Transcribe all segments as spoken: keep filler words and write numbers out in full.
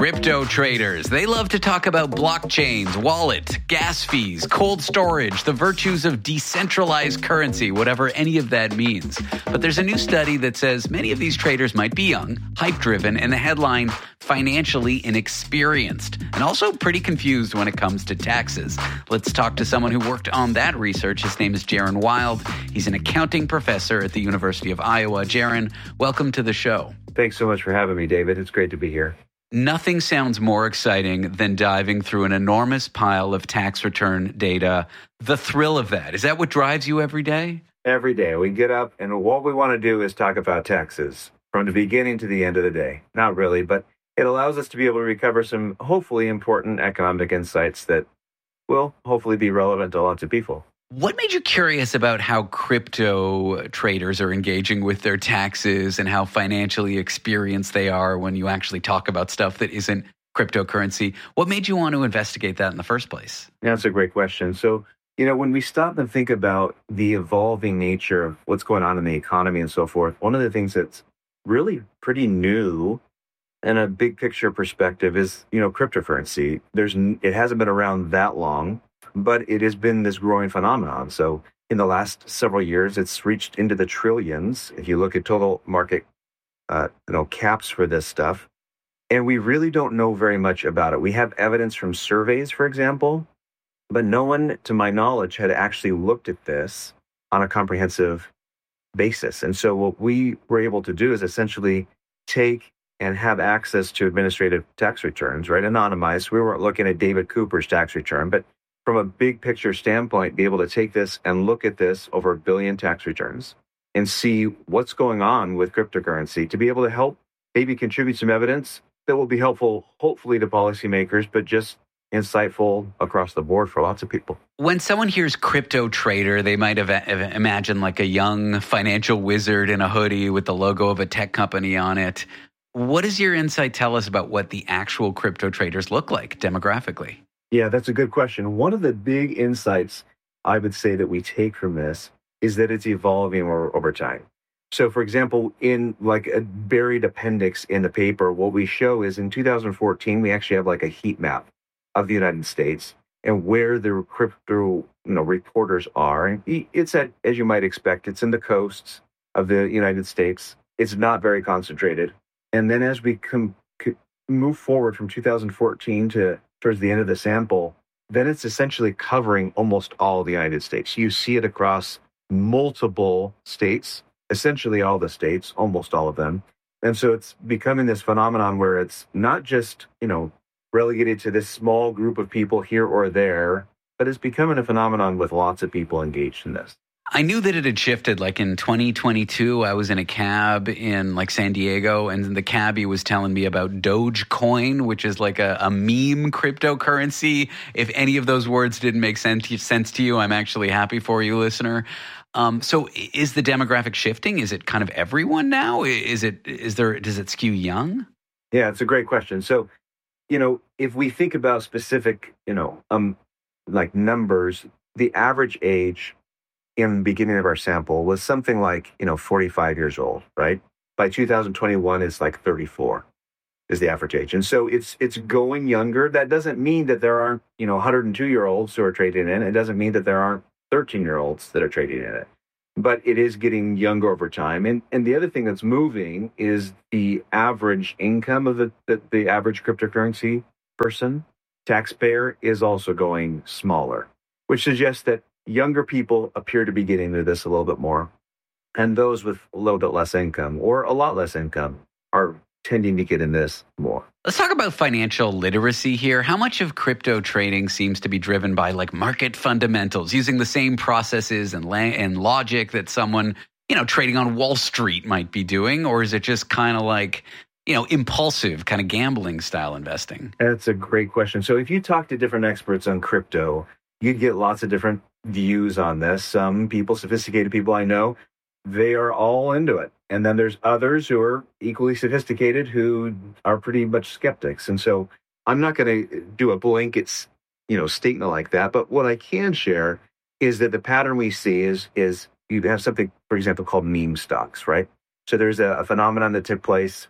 Crypto traders. They love to talk about blockchains, wallet, gas fees, cold storage, the virtues of decentralized currency, whatever any of that means. But there's a new study that says many of these traders might be young, hype-driven, and the headline, financially inexperienced, and also pretty confused when it comes to taxes. Let's talk to someone who worked on that research. His name is Jaron Wild. He's an accounting professor at the University of Iowa. Jaron, welcome to the show. Thanks so much for having me, David. It's great to be here. Nothing sounds more exciting than diving through an enormous pile of tax return data. The thrill of that. Is that what drives you every day? Every day we get up and what we want to do is talk about taxes from the beginning to the end of the day. Not really, but it allows us to be able to recover some hopefully important economic insights that will hopefully be relevant to lots of people. What made you curious about how crypto traders are engaging with their taxes and how financially experienced they are when you actually talk about stuff that isn't cryptocurrency? What made you want to investigate that in the first place? Yeah, that's a great question. So, you know, when we stop and think about the evolving nature of what's going on in the economy and so forth, one of the things that's really pretty new and a big picture perspective is, you know, cryptocurrency. There's, it hasn't been around that long, but it has been this growing phenomenon. So in the last several years, it's reached into the trillions. If you look at total market, uh, you know, caps for this stuff, and we really don't know very much about it. We have evidence from surveys, for example, but no one, to my knowledge, had actually looked at this on a comprehensive basis. And so what we were able to do is essentially take and have access to administrative tax returns, right? Anonymized. We weren't looking at David Cooper's tax return, but from a big picture standpoint, be able to take this and look at this over a billion tax returns and see what's going on with cryptocurrency to be able to help maybe contribute some evidence that will be helpful, hopefully, to policymakers, but just insightful across the board for lots of people. When someone hears crypto trader, they might have imagined like a young financial wizard in a hoodie with the logo of a tech company on it. What does your insight tell us about what the actual crypto traders look like demographically? Yeah, that's a good question. One of the big insights I would say that we take from this is that it's evolving over, over time. So, for example, in like a buried appendix in the paper, what we show is in two thousand fourteen, we actually have like a heat map of the United States and where the crypto you know, reporters are. And it's at, as you might expect, it's in the coasts of the United States. It's not very concentrated. And then as we com- move forward from two thousand fourteen to towards the end of the sample, then it's essentially covering almost all the United States. You see it across multiple states, essentially all the states, almost all of them. And so it's becoming this phenomenon where it's not just, you know, relegated to this small group of people here or there, but it's becoming a phenomenon with lots of people engaged in this. I knew that it had shifted. Like in twenty twenty-two, I was in a cab in like San Diego, and the cabbie was telling me about Dogecoin, which is like a, a meme cryptocurrency. If any of those words didn't make sense, sense to you, I'm actually happy for you, listener. Um, so is the demographic shifting? Is it kind of everyone now? Is it, is there, does it skew young? Yeah, it's a great question. So, you know, if we think about specific, you know, um, like numbers, the average age in the beginning of our sample was something like, you know, forty-five years old, right? By two thousand twenty-one, it's like thirty-four is the average age. And so it's it's going younger. That doesn't mean that there aren't, you know, one hundred two year olds who are trading in it. It doesn't mean that there aren't thirteen year olds that are trading in it. But it is getting younger over time. And and the other thing that's moving is the average income of the, the, the average cryptocurrency person, taxpayer, is also going smaller, which suggests that younger people appear to be getting into this a little bit more. And those with a little bit less income or a lot less income are tending to get in this more. Let's talk about financial literacy here. How much of crypto trading seems to be driven by like market fundamentals, using the same processes and, la- and logic that someone, you know, trading on Wall Street might be doing? Or is it just kind of like, you know, impulsive kind of gambling style investing? That's a great question. So if you talk to different experts on crypto, you get lots of different views on this. Some people, sophisticated people I know, they are all into it. And then there's others who are equally sophisticated who are pretty much skeptics. And so I'm not going to do a blanket, you know, statement like that. But what I can share is that the pattern we see is, is you have something, for example, called meme stocks, right? So there's a, a phenomenon that took place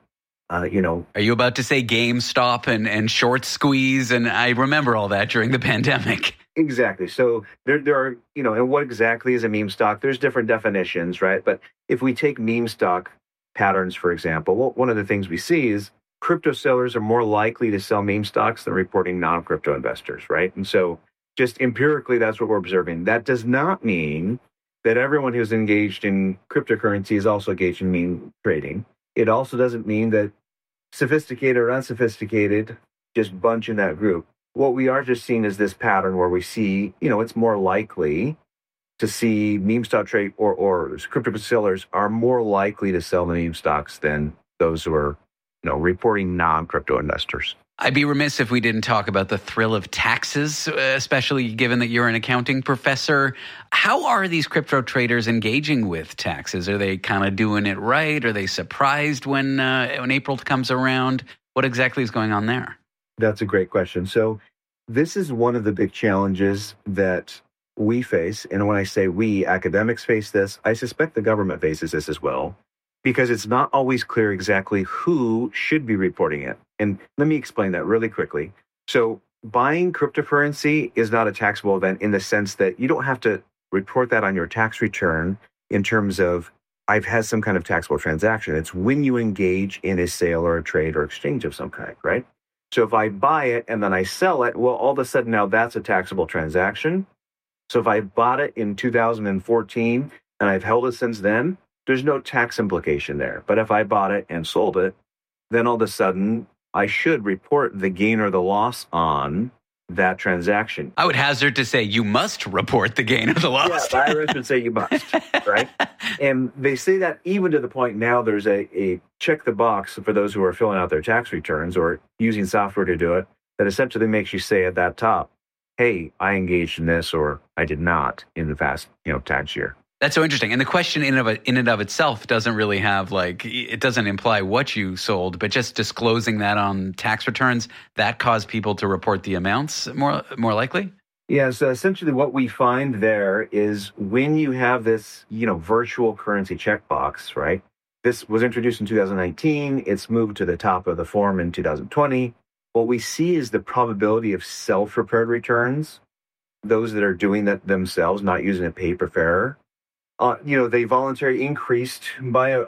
Uh, you know, are you about to say GameStop and, and short squeeze? And I remember all that during the pandemic. Exactly. So there, there are, you know, and what exactly is a meme stock? There's different definitions, right? But if we take meme stock patterns, for example, well, one of the things we see is crypto sellers are more likely to sell meme stocks than reporting non-crypto investors, right? And so just empirically, that's what we're observing. That does not mean that everyone who's engaged in cryptocurrency is also engaged in meme trading. It also doesn't mean that sophisticated or unsophisticated just bunch in that group. What we are just seeing is this pattern where we see, you know, it's more likely to see meme stock trade or, or crypto sellers are more likely to sell the meme stocks than those who are, you know, reporting non-crypto investors. I'd be remiss if we didn't talk about the thrill of taxes, especially given that you're an accounting professor. How are these crypto traders engaging with taxes? Are they kind of doing it right? Are they surprised when uh, when April comes around? What exactly is going on there? That's a great question. So this is one of the big challenges that we face. And when I say we, academics face this, I suspect the government faces this as well, because it's not always clear exactly who should be reporting it. And let me explain that really quickly. So buying cryptocurrency is not a taxable event in the sense that you don't have to report that on your tax return in terms of I've had some kind of taxable transaction. It's when you engage in a sale or a trade or exchange of some kind, right? So if I buy it and then I sell it, well, all of a sudden now that's a taxable transaction. So if I bought it in two thousand fourteen and I've held it since then, there's no tax implication there. But if I bought it and sold it, then all of a sudden I should report the gain or the loss on that transaction. I would hazard to say you must report the gain or the loss. Yeah, the I R S would say you must, right? And they say that even to the point now there's a, a check the box for those who are filling out their tax returns or using software to do it that essentially makes you say at that top, hey, I engaged in this or I did not in the past, you know, tax year. That's so interesting. And the question in, of it, in and of itself doesn't really have like, it doesn't imply what you sold, but just disclosing that on tax returns, that caused people to report the amounts more more likely? Yeah, so essentially what we find there is when you have this, you know, virtual currency checkbox, right? This was introduced in two thousand nineteen. It's moved to the top of the form in two thousand twenty. What we see is the probability of self-prepared returns, those that are doing that themselves, not using a pay preparer. Uh, you know, they voluntarily increased by a,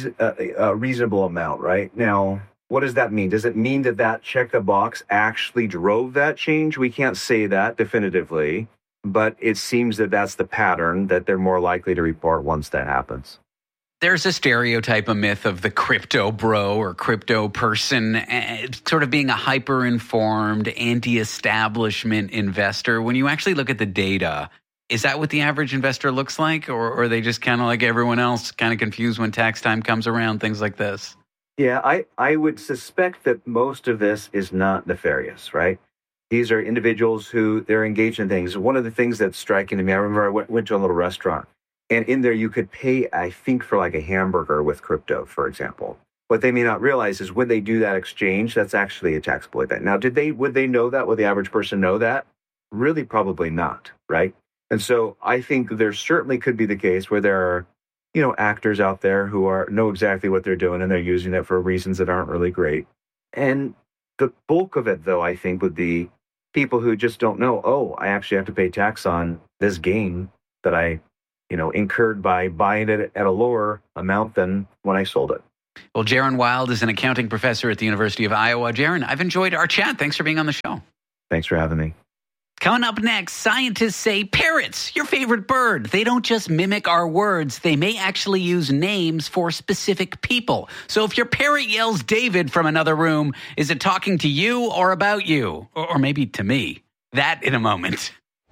a, a reasonable amount, right? Now, what does that mean? Does it mean that that check the box actually drove that change? We can't say that definitively, but it seems that that's the pattern that they're more likely to report once that happens. There's a stereotype, a myth of the crypto bro or crypto person, uh, sort of being a hyper-informed, anti-establishment investor. When you actually look at the data, is that what the average investor looks like? Or, or are they just kind of like everyone else, kind of confused when tax time comes around, things like this? Yeah, I, I would suspect that most of this is not nefarious, right? These are individuals who they're engaged in things. One of the things that's striking to me, I remember I went, went to a little restaurant, and in there you could pay, I think, for like a hamburger with crypto, for example. What they may not realize is when they do that exchange, that's actually a taxable event. Now, did they would they know that? Would the average person know that? Really, probably not, right? And so I think there certainly could be the case where there are, you know, actors out there who are know exactly what they're doing and they're using it for reasons that aren't really great. And the bulk of it, though, I think would be people who just don't know, oh, I actually have to pay tax on this gain that I, you know, incurred by buying it at a lower amount than when I sold it. Well, Jaron Wild is an accounting professor at the University of Iowa. Jaron, I've enjoyed our chat. Thanks for being on the show. Thanks for having me. Coming up next, scientists say parrots, your favorite bird, they don't just mimic our words. They may actually use names for specific people. So if your parrot yells David from another room, is it talking to you or about you? Or, or maybe to me? That in a moment.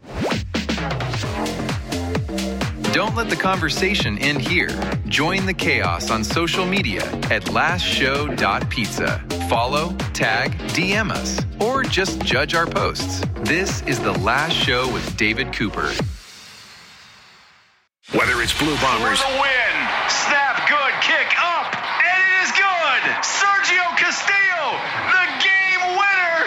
Don't let the conversation end here. Join the chaos on social media at last show dot pizza. Follow, tag, D M us, or just judge our posts. This is The Last Show with David Cooper. Whether it's Blue Bombers. For the win. Snap, good, kick up, and it is good. Sergio Castillo, the game winner.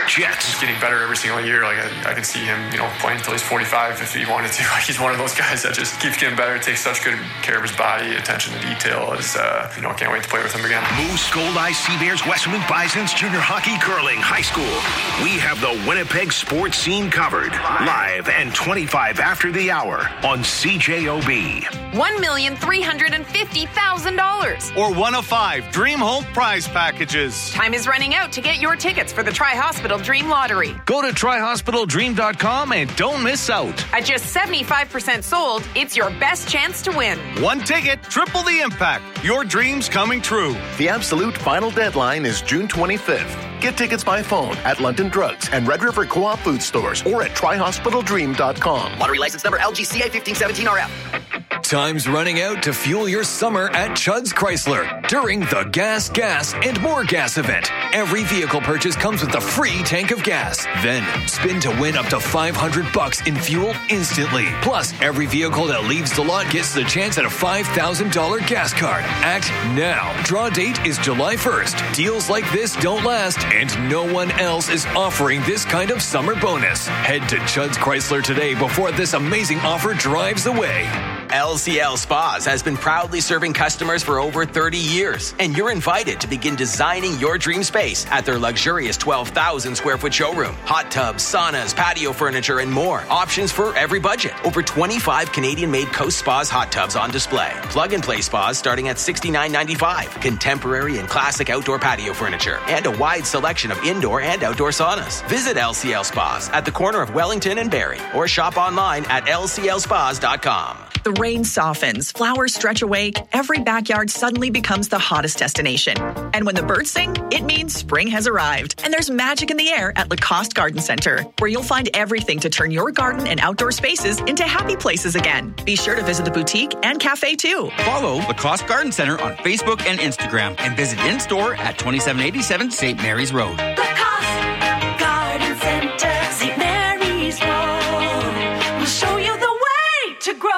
Jets. He's getting better every single year. Like I, I can see him, you know, playing until he's forty-five if he wanted to. Like he's one of those guys that just keeps getting better, takes such good care of his body, attention to detail. Is uh, you know, can't wait to play with him again. Moose, Gold Eye, Sea Bears, Western Bisons, junior hockey, curling, high school. We have the Winnipeg sports scene covered. Live and twenty-five after the hour on C J O B. one million three hundred fifty thousand dollars. Or one of five Dream Home prize packages. Time is running out to get your tickets for the Tri-Hospital Dream Lottery. Go to tri hospital dream dot com and don't miss out. At just seventy-five percent sold, it's your best chance to win. One ticket, triple the impact. Your dreams coming true. The absolute final deadline is June twenty-fifth. Get tickets by phone at London Drugs and Red River Co-op food stores or at tri hospital dream dot com. Lottery license number L G C A fifteen seventeen R F. Time's running out to fuel your summer at Chud's Chrysler during the Gas, Gas, and More Gas event. Every vehicle purchase comes with a free tank of gas. Then spin to win up to five hundred bucks in fuel instantly. Plus, every vehicle that leaves the lot gets the chance at a five thousand dollars gas card. Act now. Draw date is July first. Deals like this don't last, and no one else is offering this kind of summer bonus. Head to Chud's Chrysler today before this amazing offer drives away. L C L Spas has been proudly serving customers for over thirty years, and you're invited to begin designing your dream space at their luxurious twelve thousand square foot showroom. Hot tubs, saunas, patio furniture, and more. Options for every budget. Over twenty-five Canadian-made Coast Spas hot tubs on display. Plug-and-play spas starting at sixty-nine ninety-five. Contemporary and classic outdoor patio furniture, and a wide selection of indoor and outdoor saunas. Visit L C L Spas at the corner of Wellington and Barrie, or shop online at L C L spas dot com. The rain softens, flowers stretch awake, every backyard suddenly becomes the hottest destination. And when the birds sing, it means spring has arrived. And there's magic in the air at Lacoste Garden Center, where you'll find everything to turn your garden and outdoor spaces into happy places again. Be sure to visit the boutique and cafe too. Follow Lacoste Garden Center on Facebook and Instagram, and visit in-store at twenty-seven eighty-seven Saint Mary's Road. Lacoste Garden Center, Saint Mary's Road. We'll show you the way to grow.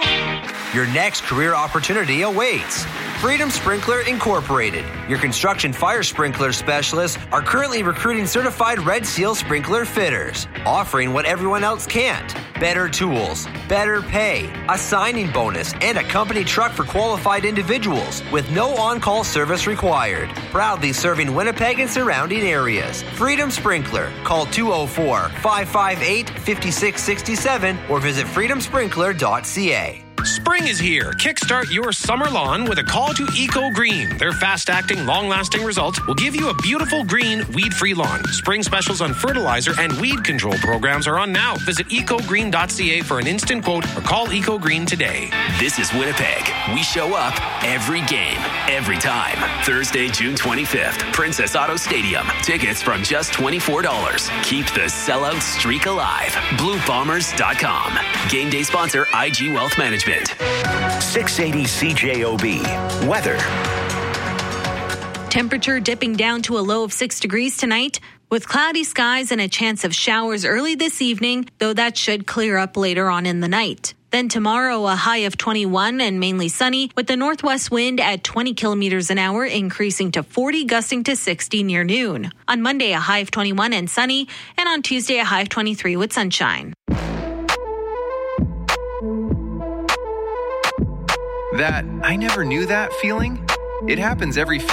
Your next career opportunity awaits. Freedom Sprinkler Incorporated, your construction fire sprinkler specialists, are currently recruiting certified Red Seal sprinkler fitters, offering what everyone else can't. Better tools, better pay, a signing bonus, and a company truck for qualified individuals with no on-call service required. Proudly serving Winnipeg and surrounding areas. Freedom Sprinkler. Call two oh four, five five eight, five six six seven or visit freedom sprinkler dot c a. Spring is here. Kickstart your summer lawn with a call to Eco Green. Their fast-acting, long-lasting results will give you a beautiful green, weed-free lawn. Spring specials on fertilizer and weed control programs are on now. Visit eco green dot c a for an instant quote or call Eco Green today. This is Winnipeg. We show up every game, every time. Thursday, June twenty-fifth, Princess Auto Stadium. Tickets from just twenty-four dollars. Keep the sellout streak alive. blue bombers dot com. Game day sponsor I G Wealth Management. six eighty C J O B. Weather. Temperature dipping down to a low of six degrees tonight, with cloudy skies and a chance of showers early this evening, though that should clear up later on in the night. Then tomorrow, a high of twenty-one and mainly sunny, with the northwest wind at twenty kilometers an hour, increasing to forty, gusting to sixty near noon. On Monday, a high of twenty-one and sunny, and on Tuesday, a high of twenty-three with sunshine. That I never knew that feeling? It happens every